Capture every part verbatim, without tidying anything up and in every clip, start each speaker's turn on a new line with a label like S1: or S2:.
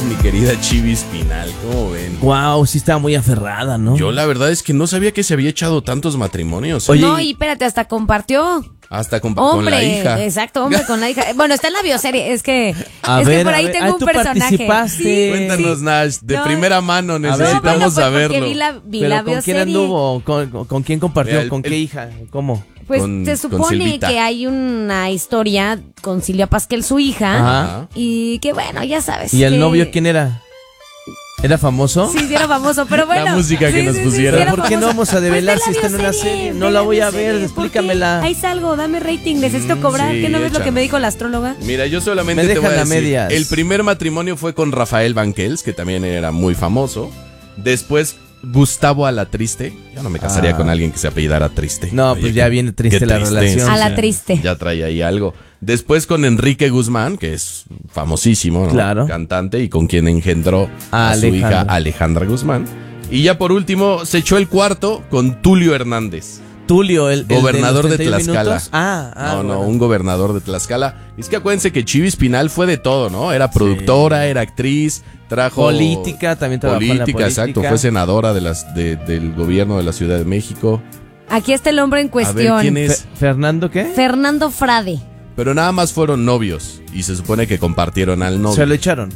S1: mi querida Chivi Espinal, ¿cómo ven?
S2: Wow, sí estaba muy aferrada, ¿no?
S1: Yo la verdad es que no sabía que se había echado tantos matrimonios. ¿eh?
S3: Oye, no, y espérate, hasta compartió.
S1: Hasta con,
S3: hombre,
S1: con la hija.
S3: Exacto, hombre, con la hija. Bueno, está en la bioserie, es que,
S2: a
S3: es
S2: ver,
S3: que por ahí
S2: ver,
S3: tengo
S2: ah,
S3: un
S2: ¿tú
S3: personaje.
S2: Participaste?
S3: Sí,
S1: Cuéntanos,
S3: sí.
S1: Nash, de
S3: no,
S1: primera mano, necesitamos
S3: no, bueno,
S1: saberlo.
S3: Vi la, vi
S2: ¿Pero
S3: la
S2: con
S3: bioserie.
S2: quién anduvo? ¿Con, con, con quién compartió?
S1: Mira, el,
S2: ¿Con
S1: el,
S2: qué hija? ¿Cómo?
S3: Pues
S1: con,
S3: se supone que hay una historia con Silvia Pasquel, su hija.
S2: Ajá.
S3: Y que bueno, ya sabes.
S2: ¿Y el
S3: que...
S2: novio quién era? ¿Era famoso?
S3: Sí, sí era famoso, pero bueno.
S1: La música que
S3: sí,
S1: nos
S3: sí,
S1: pusieron.
S3: sí, sí,
S2: ¿Por qué no vamos a develar
S3: pues
S2: si está en una serie? No la voy a ver, explícamela.
S3: Ahí salgo, dame rating, necesito cobrar.
S1: sí,
S3: ¿Qué no ves
S1: échame.
S3: lo que me dijo la astróloga?
S1: Mira, yo solamente
S2: Me
S1: te voy a
S2: dejan a
S1: decir,
S2: medias.
S1: el primer matrimonio fue con Rafael Banquels, que también era muy famoso. Después, Gustavo Alatriste. Yo no me casaría
S2: Ah.
S1: con alguien que se apellidara Triste.
S2: No,
S1: Oye,
S2: pues
S1: qué-
S2: ya viene triste
S1: qué
S2: la relación.
S3: A la triste.
S1: Ya trae ahí algo. Después con Enrique Guzmán, que es famosísimo, ¿no?
S2: Claro.
S1: Cantante y con quien engendró a,
S2: A
S1: su hija
S2: Alejandra.
S1: Alejandra Guzmán. Y ya por último se echó el cuarto con Tulio Hernández.
S2: Tulio, el, el
S1: Gobernador
S2: los
S1: de
S2: treinta y un
S1: Tlaxcala.
S2: minutos. Ah, ah,
S1: no, no,
S2: bueno.
S1: un gobernador de Tlaxcala. Es que acuérdense que Chivi Espinal fue de todo, ¿no? Era productora, era actriz, trajo...
S2: Política, también trabajó en la
S1: política,
S2: política.
S1: exacto. Fue senadora de las, de- del gobierno de la Ciudad de México.
S3: Aquí está el hombre en
S1: A
S3: cuestión.
S1: ver, ¿quién
S2: Fe-
S1: es?
S2: ¿Fernando qué?
S3: Fernando Frade.
S1: Pero nada más fueron novios y se supone que compartieron al novio.
S2: Se lo echaron.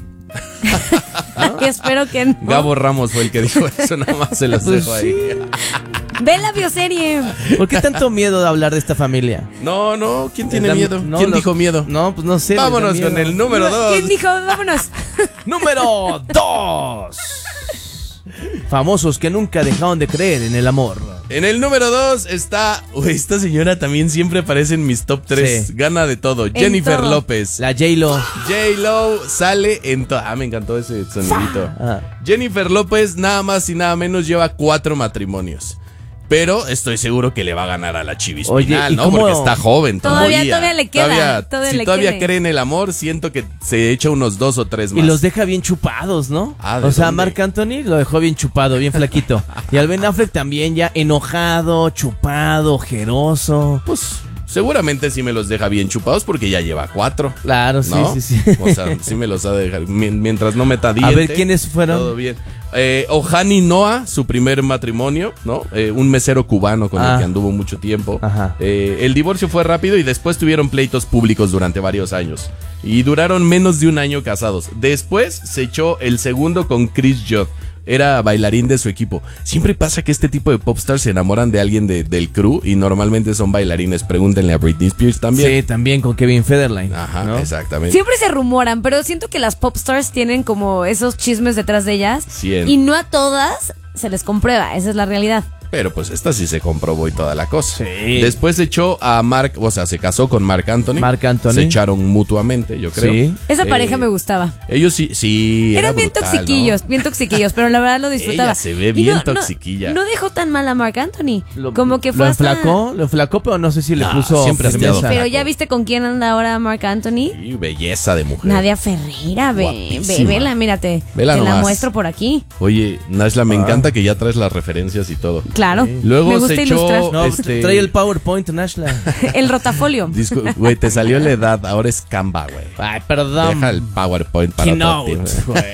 S3: Que espero que no.
S1: Gabo Ramos fue el que dijo eso, nada más se los
S2: Pues
S1: dejo ahí.
S3: Ve la bioserie.
S2: ¿Por qué tanto miedo de hablar de esta familia?
S1: No, no, ¿quién tiene
S2: Les da-
S1: miedo?
S2: no,
S1: ¿Quién
S2: los-
S1: dijo miedo?
S2: No, pues no sé. les da
S1: Vámonos
S2: miedo.
S1: con el número dos.
S3: ¿Quién dijo? Vámonos.
S2: Número dos. Famosos que nunca dejaron de creer en el amor.
S1: En el número dos está... Uy, esta señora también siempre aparece en mis top tres.
S2: Sí.
S1: Gana de todo. Jennifer
S3: todo.
S1: López.
S2: La J-Lo.
S1: J-Lo sale en todo. Ah, me encantó ese sonidito.
S2: Ah.
S1: Jennifer López nada más y nada menos lleva cuatro matrimonios. Pero estoy seguro que le va a ganar a la Chivi
S2: Oye,
S1: Espinal,
S2: ¿y
S1: ¿no?
S2: cómo?
S1: Porque está joven
S3: Todavía-
S1: todavía.
S3: todavía le queda, todavía
S1: si
S3: le
S1: todavía
S3: queda.
S1: cree en el amor, siento que se echa unos dos o tres más.
S2: Y los deja bien chupados, ¿no?
S1: Ah, ¿de
S2: o sea,
S1: dónde?
S2: Marc Anthony lo dejó bien chupado, bien flaquito. Y al Ben Affleck también ya enojado, chupado, ojeroso.
S1: Pues seguramente sí me los deja bien chupados porque ya lleva cuatro.
S2: Claro, sí,
S1: ¿no?
S2: sí, sí.
S1: O sea, sí me los ha de dejar. Mien- Mientras no meta diente.
S2: A ver, ¿quiénes fueron?
S1: Todo bien. Eh, Ohani Noah, su primer matrimonio, ¿no? Eh, un mesero cubano con
S2: Ah.
S1: el que anduvo mucho tiempo.
S2: Ajá.
S1: Eh, el divorcio fue rápido y después tuvieron pleitos públicos durante varios años. Y duraron menos de un año casados. Después se echó el segundo con Chris Judd. Era bailarín de su equipo. Siempre pasa que este tipo de popstars se enamoran de alguien de- del crew y normalmente son bailarines. Pregúntenle a Britney Spears también.
S2: Sí, también con Kevin Federline.
S1: Ajá,
S2: ¿no?
S1: exactamente.
S3: Siempre se rumoran, pero siento que las popstars tienen como esos chismes detrás de ellas.
S1: Cien.
S3: Y no a todas se les comprueba, esa es la realidad.
S1: Pero pues esta sí se comprobó y toda la cosa.
S2: Sí.
S1: Después se echó a Mark, o sea, se casó con Mark Anthony.
S2: Marc Anthony.
S1: Se echaron mutuamente, yo creo.
S2: Sí.
S3: Esa
S1: Eh,
S3: pareja me gustaba.
S1: Ellos sí, sí.
S3: Eran
S1: era
S3: bien
S1: brutal,
S3: toxiquillos,
S1: ¿no?
S3: bien toxiquillos, pero la verdad lo disfrutaba.
S1: Ella se ve
S3: Y
S1: bien
S3: no- no-
S1: toxiquilla.
S3: No, dejó tan mal a Marc Anthony.
S2: Lo-
S3: como que fue
S2: Lo
S3: hasta...
S2: enflacó, lo enflacó, pero no sé si le
S1: No,
S2: puso
S1: siempre ha
S2: firmeza.
S1: estado
S3: Pero
S1: flaco.
S3: ya viste con quién anda ahora Marc Anthony.
S1: Sí, belleza de mujer.
S3: Nadia Ferreira, ve, ve,
S1: Guapísima.
S3: vela, mírate.
S1: Vela
S3: Te la
S1: nomás.
S3: muestro por aquí.
S1: Oye, Nashla, me
S2: Ah.
S1: encanta que ya traes las referencias y todo.
S3: Claro.
S1: Luego
S3: me gusta
S1: se echó-
S3: ilustrar.
S2: No,
S1: Este-
S2: trae el PowerPoint, Nashla.
S3: El rotafolio.
S1: Discu- Güey, te salió la edad, ahora es Canva, güey.
S2: Ay, perdón.
S1: Deja el PowerPoint para
S2: Keynote,
S1: otro tiempo.
S2: güey.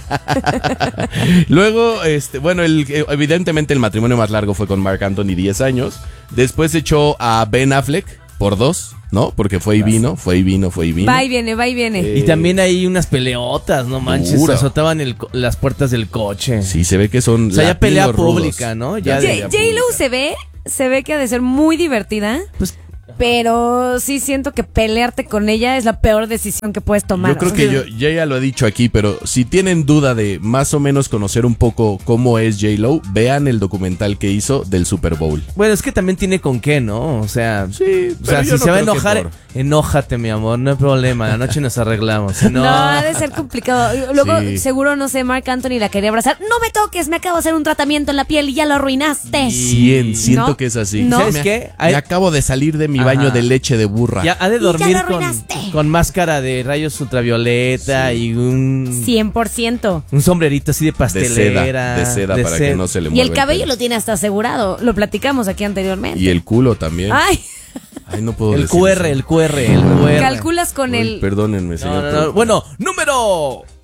S1: Luego, este, bueno, el, evidentemente el matrimonio más largo fue con Marc Anthony, diez años. Después se echó a Ben Affleck por dos, ¿no? Porque fue y vino, fue y vino, fue y vino.
S3: Va y viene, va y viene.
S1: Eh,
S2: Y también hay unas peleotas, no manches.
S1: Duro.
S2: Azotaban el co- las puertas del coche.
S1: Sí, se ve que son
S2: O sea, ya
S1: latinos
S2: pelea
S1: rudos.
S2: pública, ¿no? Ya
S1: Ya
S2: de-
S1: pelea
S3: J- J-Lo
S1: pública.
S3: se ve, se ve que ha de ser muy divertida.
S2: Pues,
S3: Pero sí siento que pelearte con ella es la peor decisión que puedes tomar.
S1: Yo creo que yo ya, ya lo he dicho aquí, pero si tienen duda de más o menos conocer un poco cómo es J-Lo, vean el documental que hizo del Super Bowl.
S2: bueno, es que también tiene con qué, ¿no? O sea,
S1: Sí,
S2: o sea si se va a enojar, enójate, mi amor, no hay problema. La noche nos arreglamos. Si
S3: No,
S2: no,
S3: ha de ser complicado. Luego,
S1: Sí.
S3: seguro, no sé, Marc Anthony la quería abrazar. No me toques, me acabo de hacer un tratamiento en la piel y ya lo arruinaste.
S1: cien, siento
S3: ¿No?
S1: que es así.
S3: ¿No?
S2: ¿sabes
S1: Me-
S2: qué?
S1: Me
S2: Hay-
S1: acabo de salir de mi
S2: Ajá.
S1: baño de leche de burra.
S2: ya ha de
S3: Y ya
S2: dormir
S3: lo
S2: con,
S3: arruinaste.
S2: con máscara de rayos ultravioleta y un,
S3: cien por ciento.
S2: un sombrerito así de
S1: de
S2: pastelera.
S1: seda, de seda
S2: de
S1: para
S2: seda.
S1: que no se le
S3: Y
S1: mueva
S3: el cabello
S1: pelo.
S3: lo tiene hasta asegurado. Lo platicamos aquí anteriormente.
S1: Y el culo también.
S3: Ay,
S1: Ay, no puedo
S2: El
S1: decir
S2: Q R,
S1: eso.
S2: el Q R, el Q R.
S3: calculas con
S1: Uy,
S3: el...
S1: Perdónenme, señor.
S2: No, no, no.
S1: productor.
S2: Bueno, número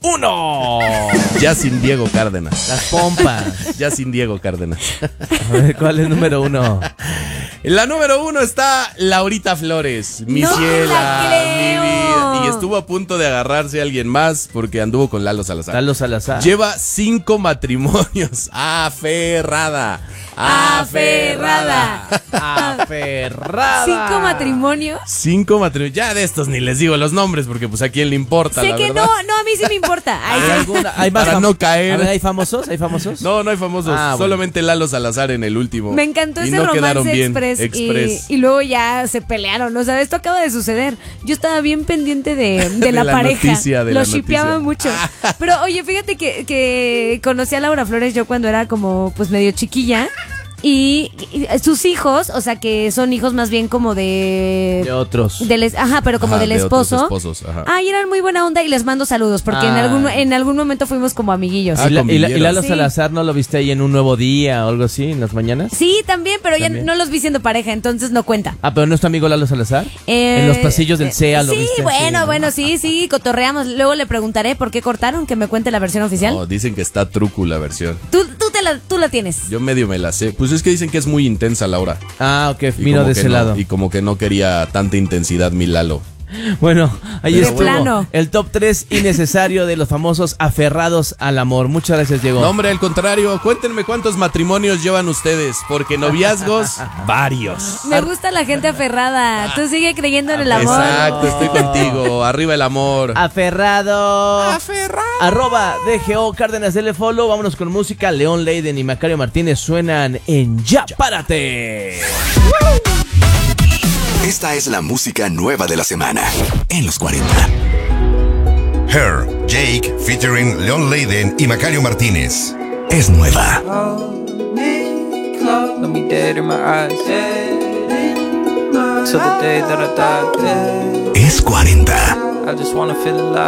S2: uno.
S1: Ya sin Diego Cárdenas.
S2: Las pompas.
S1: Ya sin Diego Cárdenas.
S2: A ver, ¿cuál es el número uno?
S1: En la número uno está Laurita Flores, mi
S3: No
S1: ciela,
S3: la creo.
S1: mi vida. Y estuvo a punto de agarrarse a alguien más porque anduvo con Lalo Salazar.
S2: Lalo Salazar.
S1: Lleva cinco matrimonios. Aferrada.
S3: Aferrada.
S2: Aferrada.
S3: ¿Cinco matrimonios?
S1: Cinco matrimonios. Ya de estos ni les digo los nombres porque pues a quién le importa,
S3: Sé
S1: la
S3: que
S1: verdad.
S3: no, no, a mí sí me importa. Ay,
S2: ¿Hay
S3: sí.
S2: alguna? ¿Hay más
S1: Para
S2: fam-
S1: no caer.
S2: A ver, ¿hay famosos? ¿Hay famosos?
S1: No, no hay famosos.
S2: Ah, bueno.
S1: Solamente Lalo Salazar en el último.
S3: Me encantó
S1: y
S3: ese
S1: no quedaron
S3: romance
S1: bien.
S3: express,
S1: Express.
S3: Y, y luego ya se pelearon. O sea, esto acaba de suceder. Yo estaba bien pendiente de, de,
S1: De
S3: la,
S1: la
S3: pareja.
S1: noticia, de
S3: Lo
S1: la
S3: shippeaba
S1: noticia.
S3: mucho. Pero oye, fíjate que, que conocí a Laura Flores yo cuando era como pues medio chiquilla. Y, y sus hijos, o sea que son hijos más bien como de...
S2: De otros.
S3: del es- ajá, pero como
S1: Ajá,
S3: del
S1: de otros
S3: esposo.
S1: esposos, ajá.
S3: Ay, eran muy buena onda y les mando saludos porque en
S2: Ah.
S3: algún en algún momento fuimos como amiguillos.
S1: Ah,
S2: ¿Y, la- y la- y
S1: convivieron.
S2: Lalo
S3: Sí.
S2: Salazar no lo viste ahí en Un Nuevo Día o algo así en las mañanas?
S3: Sí, también, pero
S2: También.
S3: ya no los vi siendo pareja, entonces no cuenta.
S2: Ah, pero ¿no es tu amigo Lalo Salazar?
S3: Eh,
S2: En los pasillos del C E A lo
S3: Sí,
S2: viste.
S3: bueno,
S2: ¿no?
S3: bueno, sí, sí, cotorreamos. Luego le preguntaré por qué cortaron, que me cuente la versión oficial.
S1: No, dicen que está truco la versión.
S3: Tú, tú, te la, tú la tienes.
S1: Yo medio me la sé. Pues es que dicen que es muy intensa Laura.
S2: Ah, ok,
S1: Y
S2: vino
S1: como
S2: de
S1: que
S2: ese
S1: no-
S2: lado.
S1: Y como que no quería tanta intensidad mi Lalo.
S2: Bueno, ahí
S3: De
S2: estuvo
S3: plano.
S2: el top tres innecesario de los famosos aferrados al amor. Muchas gracias, Diego.
S1: No, hombre, al contrario, cuéntenme cuántos matrimonios llevan ustedes, porque noviazgos, varios.
S3: Me gusta la gente aferrada. Tú sigue creyendo en el amor.
S1: Exacto, estoy contigo. Arriba el amor.
S2: Aferrado.
S1: Aferrado.
S2: Arroba D G O Cárdenas, dele follow. Vámonos con música. León Leiden y Macario Martínez suenan en Ya Párate.
S4: Esta es la música nueva de la semana en los cuarenta.
S5: Her, Jake, featuring Leon Leiden y Macario Martínez.
S4: Es nueva.
S6: Let me dead in my eyes. Till the day that I die.
S4: Es cuarenta.
S6: I just wanna feel alive.